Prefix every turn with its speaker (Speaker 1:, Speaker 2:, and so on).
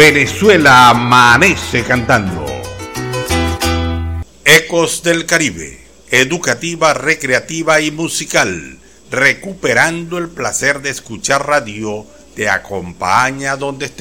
Speaker 1: Venezuela amanece cantando. Ecos del Caribe, educativa, recreativa y musical, recuperando el placer de escuchar radio, te acompaña donde estés.